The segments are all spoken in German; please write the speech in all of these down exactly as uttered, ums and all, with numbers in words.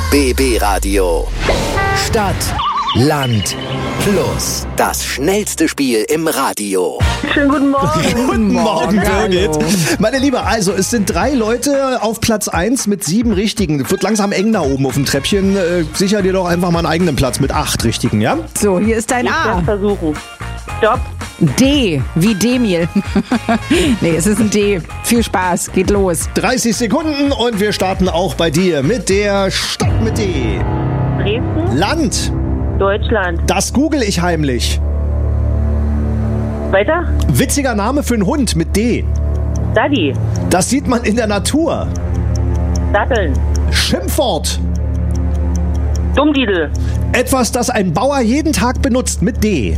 B B Radio. Stadt, Land, Plus. Das schnellste Spiel im Radio. Schönen guten Morgen. Guten Morgen, Birgit. Hallo. Meine Liebe, also es sind drei Leute auf Platz eins mit sieben Richtigen. Wird langsam eng da oben auf dem Treppchen. Äh, sicher dir doch einfach mal einen eigenen Platz mit acht Richtigen, ja? So, hier ist dein Ich A. werde versuchen. Stopp. D, wie Demil. Nee, es ist ein D. Viel Spaß, geht los. dreißig Sekunden und wir starten auch bei dir mit der Stadt mit D. Dresden. Land, Deutschland. das google ich heimlich. Weiter. Witziger Name für einen Hund mit D. Daddy. Das sieht man in der Natur. Datteln. Schimpfwort, Dummdidel. etwas, das ein Bauer jeden Tag benutzt mit D.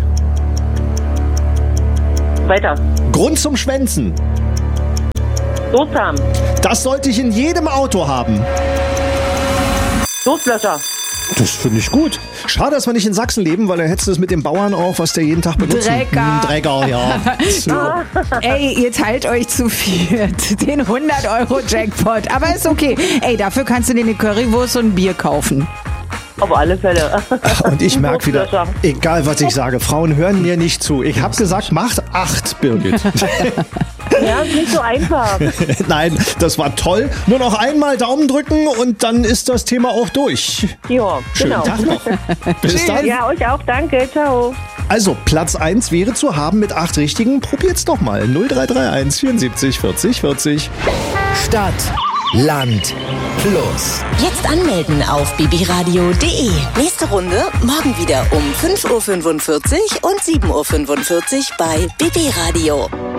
Weiter. Grund zum Schwänzen. Durstsam. Das sollte ich in jedem Auto haben. Durstlöscher. Das finde ich gut. Schade, dass wir nicht in Sachsen leben, weil dann hättest du es mit dem Bauern auch, was der jeden Tag benutzt. Drecker. Hm, Drecker, ja. So. Ey, ihr teilt euch zu viert. Den hundert Euro Jackpot. Aber ist okay. Ey, dafür kannst du dir eine Currywurst und ein Bier kaufen. Auf alle Fälle. Und ich merke wieder, Durstlöscher. egal was ich sage, Frauen hören mir nicht zu. Ich habe gesagt, macht acht, Birgit. Ja, ist nicht so einfach. Nein, das war toll. Nur noch einmal Daumen drücken und dann ist das Thema auch durch. Ja, Schönen genau. Tag noch. Bis dann. Ja, euch auch. Danke. Ciao. Also, Platz eins wäre zu haben mit acht Richtigen. Probiert's doch mal. null drei drei eins vierundsiebzig vierzig vierzig. Stadt, Land, Plus. Jetzt anmelden auf bbradio punkt de. Nächste Runde morgen wieder um fünf Uhr fünfundvierzig und sieben Uhr fünfundvierzig bei B B Radio.